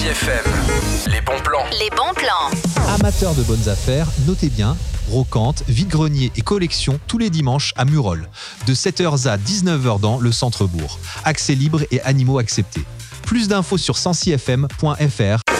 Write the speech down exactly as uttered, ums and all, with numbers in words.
Sancy F M, les bons plans. Les bons plans. Amateurs de bonnes affaires, notez bien, brocante, vide-grenier et collection tous les dimanches à Murol. De sept heures à dix-neuf heures dans le centre-bourg. Accès libre et animaux acceptés. Plus d'infos sur sancy f m point f r.